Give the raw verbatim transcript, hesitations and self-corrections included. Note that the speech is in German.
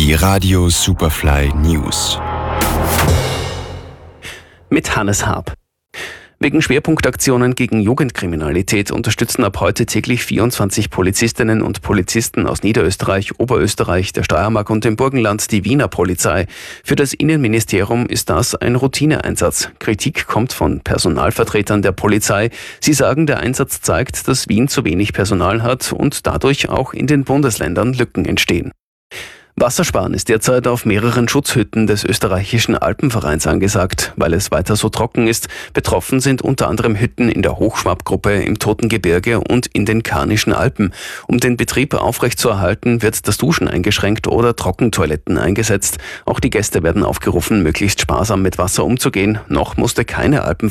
Die Radio Superfly News. Mit Hannes Haab. Wegen Schwerpunktaktionen gegen Jugendkriminalität unterstützen ab heute täglich vierundzwanzig Polizistinnen und Polizisten aus Niederösterreich, Oberösterreich, der Steiermark und dem Burgenland die Wiener Polizei. Für das Innenministerium ist das ein Routineeinsatz. Kritik kommt von Personalvertretern der Polizei. Sie sagen, der Einsatz zeigt, dass Wien zu wenig Personal hat und dadurch auch in den Bundesländern Lücken entstehen. Wassersparen ist derzeit auf mehreren Schutzhütten des österreichischen Alpenvereins angesagt, weil es weiter so trocken ist. Betroffen sind unter anderem Hütten in der Hochschwabb-Gruppe, im Totengebirge und in den Karnischen Alpen. Um den Betrieb aufrechtzuerhalten, wird das Duschen eingeschränkt oder Trockentoiletten eingesetzt. Auch die Gäste werden aufgerufen, möglichst sparsam mit Wasser umzugehen. Noch musste keine Alpen